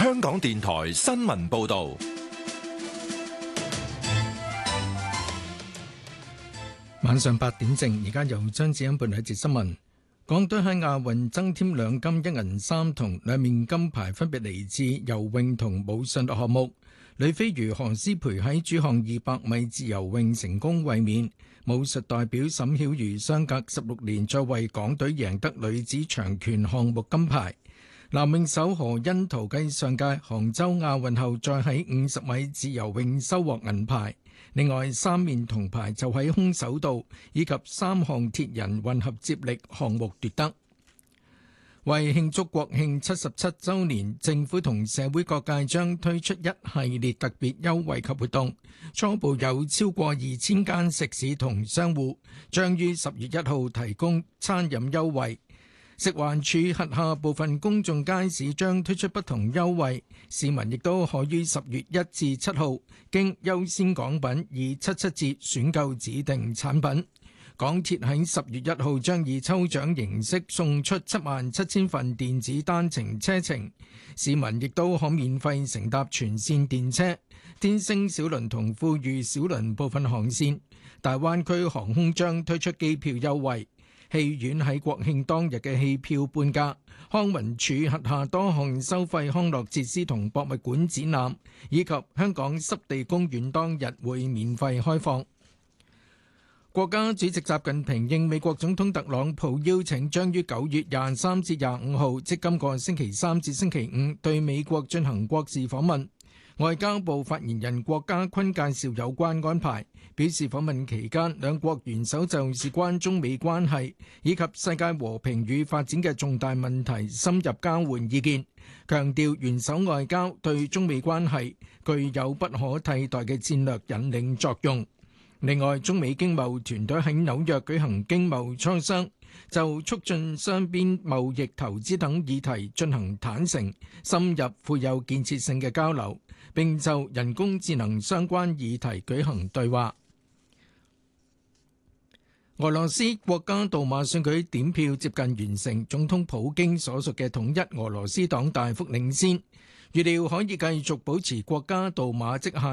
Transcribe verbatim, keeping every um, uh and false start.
香港電台新聞報道。 晚上八點正，而家由張子欣報道一節新聞。港隊喺亞運增添兩金一銀三銅，兩面金牌分別嚟自游泳同武術項目。女飛魚何詩蓓喺主項二百米自由泳成功衛冕，武術代表沈曉瑜相隔十六年再為港隊贏得女子長拳項目金牌。男泳手何甄陶繼上屆杭州亞運後再喺五十米自由泳收穫銀牌，另外三面銅牌就喺空手道以及三項鐵人混合接力項目奪得。為慶祝國慶七十七週年，政府同社會各界將推出一系列特別優惠及活動，初步有超過二千間食肆同商戶將於十月一號提供餐飲優惠。食環署轄下部分公眾街市將推出不同優惠，市民亦都可於十月一至七號經優先港品以七七折選購指定產品。港鐵喺十月一號將以抽獎形式送出七萬七千份電子單程車程，市民亦都可免費乘搭全線電車、天星小輪同富裕小輪部分航線。大灣區航空將推出機票優惠。戲院喺國慶當日嘅戲票半價，康文署轄下多項收費康樂設施同博物館展覽，以及香港濕地公園當日會免費開放。國家主席習近平應美國總統特朗普邀請，將於九月廿三至廿五號，即今個星期三至星期五，對美國進行國事訪問。外交部發言人郭家坤介紹有關安排，表示訪問期間，兩國元首就事關中美關係以及世界和平與發展嘅重大問題深入交換意見，強調元首外交對中美關係具有不可替代嘅戰略引領作用。另外，中美經貿團隊喺紐約舉行經貿磋商，就促進雙邊貿易、投資等議題進行坦誠、深入、富有建設性嘅交流，並就人工智能相關議題舉行對話。俄羅斯國家杜馬選舉點票接近完成，總統普京所屬嘅統一俄羅斯黨大幅領先，預料可以繼續保持國家杜馬績下